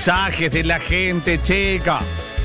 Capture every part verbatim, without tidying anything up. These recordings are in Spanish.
mensajes de la gente, chica.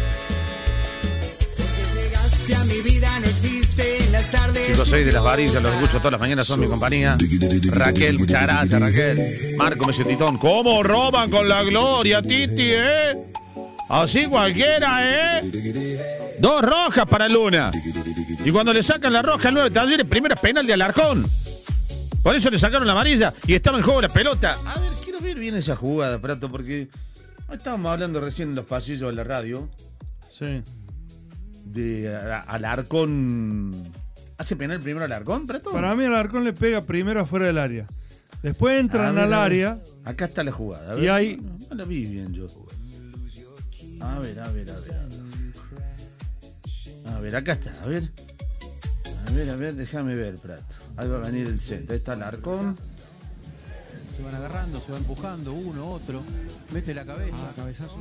A mi vida no existe en las tardes. Chicos, soy de las varillas, los escucho todas las mañanas, son mi compañía. Raquel, muchas gracias, Raquel. Marco Mesetitón, ¿cómo roban con la gloria, Titi, eh? Así cualquiera, eh. Dos rojas para Luna. Y cuando le sacan la roja al nueve Talleres, primera penal de Alarcón. Por eso le sacaron la amarilla y estaba en juego la pelota. A ver, quiero ver bien esa jugada, Prato, porque estábamos hablando recién en los pasillos de la radio. Sí. De Alarcón. ¿Hace penal primero Alarcón, Prato? Para mí Alarcón le pega primero afuera del área. Después entran ver, al área. Acá está la jugada. A ver, y ahí. No, no la vi bien yo. A ver, a ver, a ver. A ver, a ver acá está, a ver. A ver, a ver, déjame ver, Prato. Ahí va a venir el centro. Ahí está Alarcón. Se van agarrando, se va empujando, uno, otro. Mete la cabeza. Ah, cabezazo.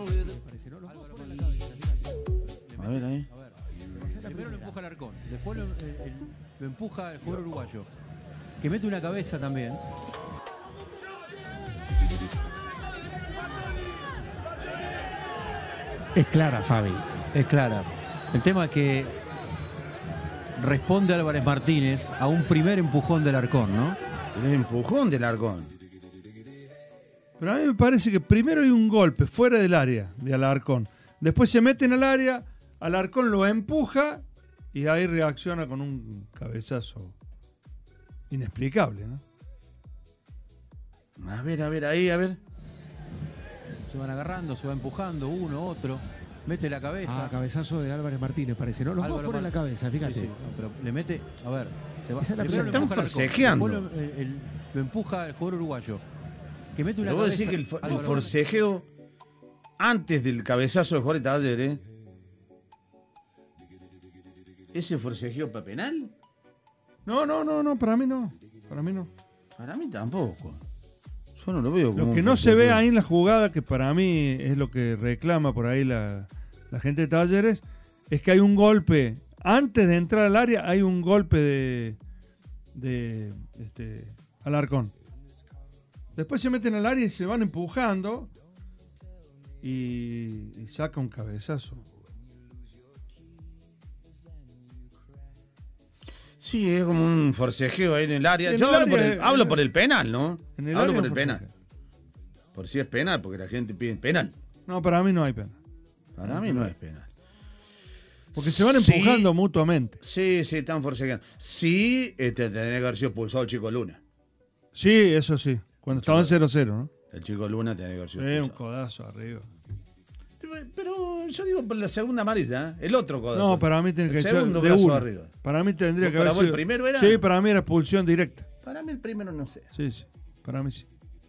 A ver ahí. A ver, primero lo empuja Alarcón, después lo, el, el, lo empuja el jugador uruguayo. Que mete una cabeza también. Es clara, Fabi. Es clara. El tema es que responde Álvarez Martínez a un primer empujón del Alarcón, ¿no? El empujón del Alarcón. Pero a mí me parece que primero hay un golpe fuera del área de Alarcón. Después se meten al área, Alarcón lo empuja y ahí reacciona con un cabezazo inexplicable, ¿no? A ver, a ver, ahí, a ver. Se van agarrando, se va empujando, uno, otro. Mete la cabeza. Ah, cabezazo de Álvarez Martínez, parece, ¿no? Los Álvaro dos ponen Mar- la cabeza, fíjate. Sí, sí, no, pero le mete, a ver, se va. Esa es la primero primera. lo empuja Están Alarcón, forcejeando. después Lo, el- el- lo empuja el jugador uruguayo. Que mete una Pero vos cabeza. decís que el, fo- el Álvaro forcejeo antes del cabezazo de Jorge Talleres, ¿eh? ¿Ese forcejeo para penal? No, no, no, no, para mí no. Para mí no. Para mí tampoco. Yo no lo veo como Lo un que no se ve forcejeo. ahí en la jugada, que para mí es lo que reclama por ahí la, la gente de Talleres, es que hay un golpe. Antes de entrar al área hay un golpe de, de este, Alarcón. Después se meten al área y se van empujando y, y saca un cabezazo. Sí, es como un forcejeo ahí en el área. En Yo el hablo, por área, el, eh, hablo eh, por el penal, ¿no? En el hablo área por un el penal. forcejeo. Por si es penal, porque la gente pide penal. No, para mí no hay pena. Para mí no es penal. Porque se van Sí. empujando mutuamente. Sí, sí, están forcejeando. Sí, este, tendría que haber sido expulsado el chico Luna. Sí, eso sí. Cuando estaban cero cero, ¿no? El chico Luna tendría que haber sido Sí, un expulsado. codazo arriba. Pero yo digo por la segunda amarilla, ¿eh? El otro codazo. No, para mí tiene El que ser segundo de brazo uno. arriba. Para mí tendría ¿No, que para haber vos el sido. primero era? Sí, para mí era expulsión directa. Para mí el primero no sé. Sí, sí. Para mí sí.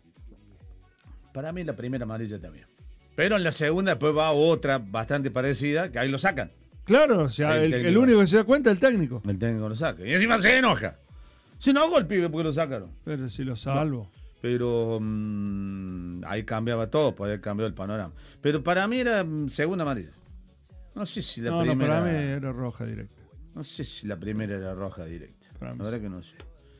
Para mí la primera amarilla también. Pero en la segunda después va otra bastante parecida, que ahí lo sacan. Claro, o sea, Ahí el el, técnico. el único que se da cuenta es el técnico. El técnico lo saca. Y encima se enoja. Se enojó el pibe porque lo sacaron. Pero si lo salvo. Pero mmm, ahí cambiaba todo, pues ahí cambió el panorama. Pero para mí era mm, segunda amarilla. No sé si la No, no, primera. para mí era roja directa. No sé si la primera era roja directa. Para mí La verdad sí. que no sé.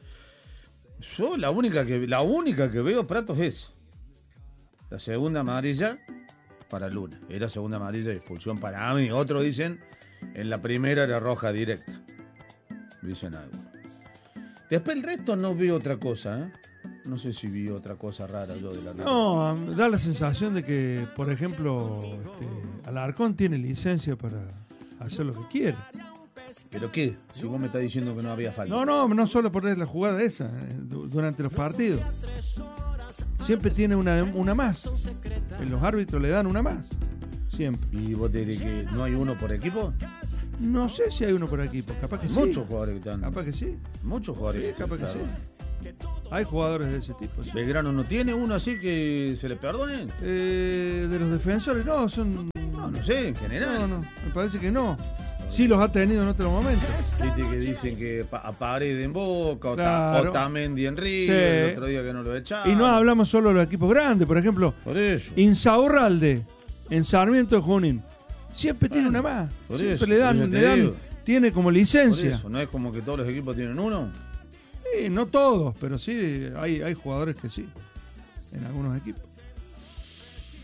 Yo la única que la única que veo, Pratos, es la segunda amarilla para Luna. Era segunda amarilla y expulsión para mí. Otros dicen en la primera era roja directa. Dicen algo. Después el resto no veo otra cosa, ¿eh? No sé si vi otra cosa rara yo de la regla. No, da la sensación de que, por ejemplo, este, Alarcón tiene licencia para hacer lo que quiere. ¿Pero qué? Si vos me estás diciendo que no había falta. No, no, no solo por la jugada esa, eh, du- durante los partidos. Siempre tiene una, una más. Los árbitros le dan una más. Siempre. ¿Y vos te dirás que no hay uno por equipo? No sé si hay uno por equipo, capaz que sí. Muchos jugadores que están. Capaz que sí. Muchos jugadores Sí, que capaz que sí. están. Hay jugadores de ese tipo. Sí. Belgrano no tiene uno así que se le perdone. Eh, de los defensores, no, son. No, no sé, en general. No, no, me parece que no. Sí los ha tenido en otro momento. Viste que dicen que pa- a Paredes en Boca, o, Claro. Ta- Otamendi en River, Sí. el otro día que no lo echaron. Y no hablamos solo de los equipos grandes, por ejemplo, Por eso. Insaurralde en Sarmiento de Junín. Siempre tiene Bueno, una más. por Siempre eso, le por dan, eso te le dan, digo. tiene como Por licencia. eso, no es como que todos los equipos tienen uno. Sí, no todos, pero sí hay, hay jugadores que sí, en algunos equipos.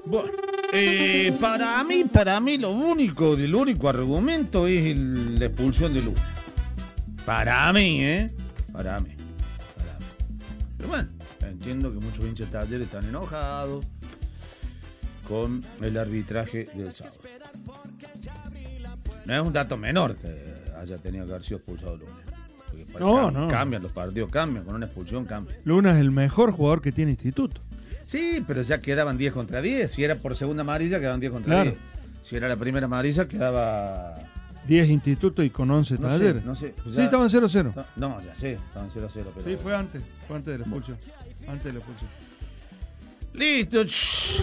Bueno, eh, para mí, para mí lo único, el único argumento es el, la expulsión de Luna. Para mí, ¿eh? Para mí. Para mí. Pero bueno, entiendo que muchos hinchas de Talleres están enojados con el arbitraje del sábado. No es un dato menor que haya tenido que haber sido expulsado Luna. No, cam- no. Cambian, los partidos cambian, con una expulsión cambian. Luna es el mejor jugador que tiene Instituto. Sí, pero ya quedaban diez contra diez. Si era por segunda amarilla, quedaban diez contra Claro. diez. Si era la primera amarilla, quedaba... diez Instituto y con once No Talleres. sé, no sé. Sí, ya- estaban cero cero. No, no, ya sé, estaban cero cero. Pero... Sí, fue antes. Fue antes de la expulsión. Antes de la expulsión. Listo. Shh.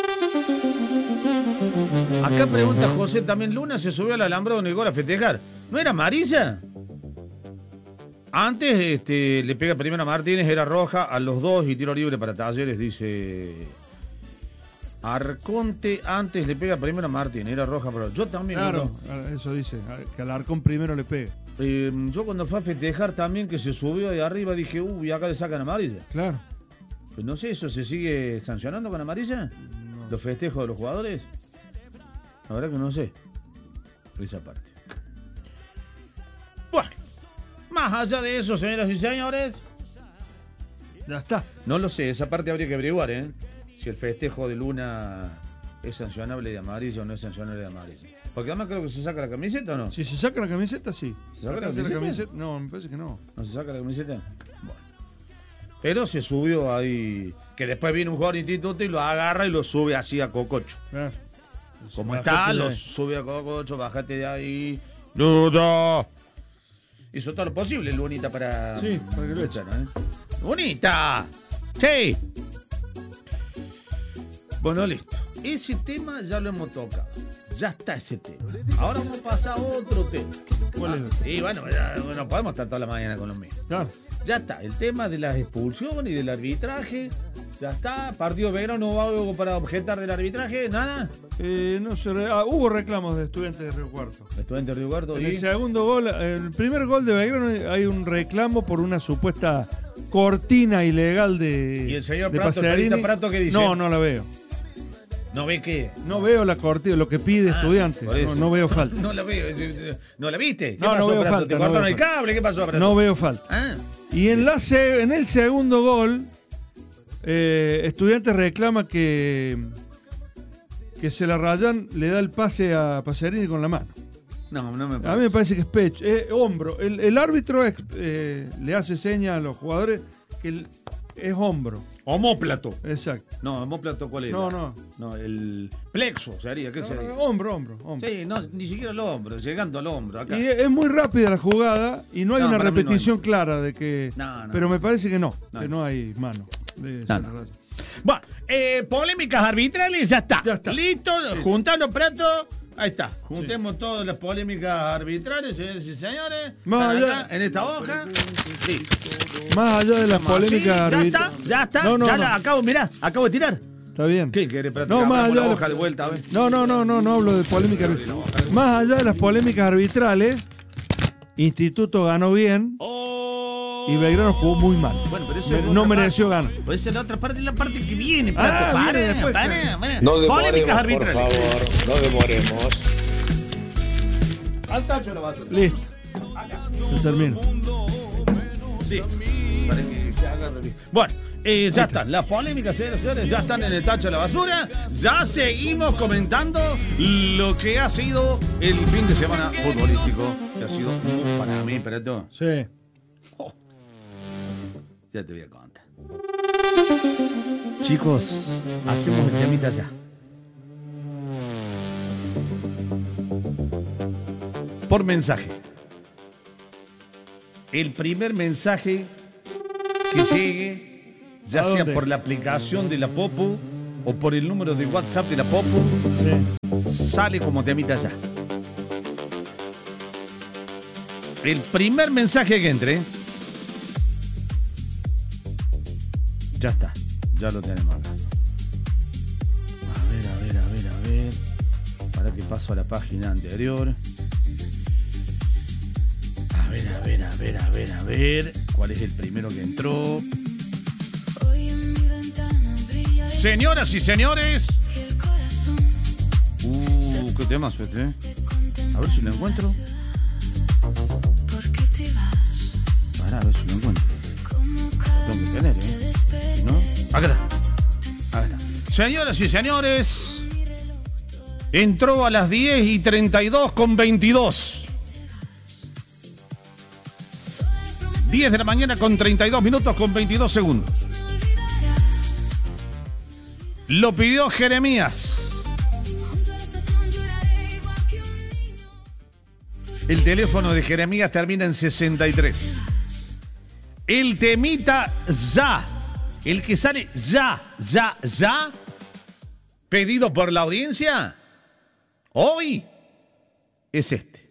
Acá pregunta José, también Luna se subió al alambrado en el gol a festejar. ¿No era amarilla? Antes este, le pega primero a Martínez, era roja, a los dos y tiro libre para Talleres, dice Arconte. Antes le pega primero a Martínez, era roja, pero yo también. Claro, ¿no? eso dice. Que al Arcón primero le pega. Eh, yo cuando fue a festejar también, que se subió de arriba, dije, uy, acá le sacan amarilla. Claro. Pues no sé, ¿eso se sigue sancionando con amarilla? No. ¿Los festejos de los jugadores? La verdad que no sé. Esa parte. Bueno, más allá de eso, señoras y señores, Ya está. no lo sé, esa parte habría que averiguar, ¿eh? Si el festejo de Luna es sancionable de amarilla o no es sancionable de amarilla. Porque además creo que se saca la camiseta, ¿o no? Si se saca la camiseta, sí. ¿Se saca la Sacarse camiseta? No, me parece que no. ¿No se saca la camiseta? Bueno. Pero se subió ahí, que después viene un jugador de Instituto y lo agarra y lo sube así a Cococho. Claro. Como Bajate está, de lo ahí. sube a Cococho, bájate de ahí. ¡Duda! Hizo todo lo posible, Lunita, para... Sí, para que lo eche. ¿eh? ¡Lunita! ¡Sí! Bueno, listo. Ese tema ya lo hemos tocado. Ya está ese tema. Ahora vamos a pasar a otro tema. ¿Cuál es? Y bueno, ya, no podemos estar toda la mañana con los mismos. Claro. Ya está, el tema de las expulsiones y del arbitraje. Ya está. Partido Belgrano, no va algo para objetar del arbitraje, nada. Eh, no sé, re- ah, hubo reclamos de Estudiantes de Río Cuarto. Estudiante de Río Cuarto En y... el segundo gol, el primer gol de Belgrano hay un reclamo por una supuesta cortina ilegal de ¿Y el señor de Prato, el Pacerini. periodista Prato, qué dice? No, no la veo. ¿No ve qué? No veo la cortina, lo que pide Ah, Estudiantes. por eso. No, no veo falta. No la veo. es- es- ¿No la viste? ¿Qué No, no pasó, veo Prato? falta, ¿Te no cortaron veo el falta. cable? ¿Qué pasó, Prato? No veo falta. Ah, Y en, la se- en el segundo gol, eh, Estudiantes reclama que, que se la rayan, le da el pase a Pacerini con la mano. no, no me A parece. mí me parece que es pecho, eh, hombro. El, el árbitro ex- eh, le hace seña a los jugadores que el- es hombro. Homóplato. Exacto. No, homóplato, ¿cuál era? No, no. No, el plexo sería, ¿qué No, sería? no, hombro, hombro, hombro. Sí, no, ni siquiera el hombro, llegando al hombro, acá. Y es muy rápida la jugada y no hay No, una para mí no repetición clara de que. No, no. Pero me parece que no, No. que no hay mano. de No, esa no. raza. Bueno, eh, polémicas arbitrales, ya está. Ya está. Listo, juntando Prato. Ahí está. Juntemos todas las polémicas arbitrales, señores y señores. Más Están allá- acá, en esta hoja. Sí. Más allá de las Estamos así, polémicas ya arbitrales. está, ya está. No, no, ya no. la acabo, mirá, acabo de tirar. Está bien. ¿Qué querés, Prato? No, Que más abramos allá la de hoja la- de vuelta, a ver. No, no, no, no, no hablo de polémicas arbitrales. Más allá de las polémicas arbitrales, Instituto ganó bien y Belgrano jugó muy mal. Bueno, pero eso Me- es no otra mereció parte. ganar. Pues esa es la otra parte, la parte que viene, Prato. Ah, para, viene después, para, claro. para. No Polémicas demoremos, por arbitrales. favor, no demoremos. Al tacho la basura. Listo. Se termina. Sí, para que se agarre bien. Bueno, eh, ya están. Las polémicas, señores, señores, ya están en el tacho de la basura. Ya seguimos comentando lo que ha sido el fin de semana futbolístico. Que ha sido muy para mí, para todo. Sí. Oh, ya te voy a contar. Chicos, hacemos el temita ya. Por mensaje. El primer mensaje que llegue, ya ¿A sea dónde? por la aplicación de la Popu o por el número de WhatsApp de la Popu, Sí. sale como temita ya. El primer mensaje que entre, ya está, ya lo tenemos acá. A ver, a ver, a ver, a ver. Para que paso a la página anterior. A ver, a ver, a ver, a ver, a ver. ¿Cuál es el primero que entró? Señoras y señores, temazo este, ¿eh? A ver si lo encuentro. Pará, a ver si lo encuentro. Lo tengo que tener, ¿eh? Si no... Acá está. Acá está. Señoras y señores, entró a las diez y treinta y dos con veintidós. diez de la mañana con treinta y dos minutos con veintidós segundos. Lo pidió Jeremías. El teléfono de Jeremías termina en sesenta y tres. El temita ya. El que sale ya, ya, ya. Pedido por la audiencia. Hoy es este.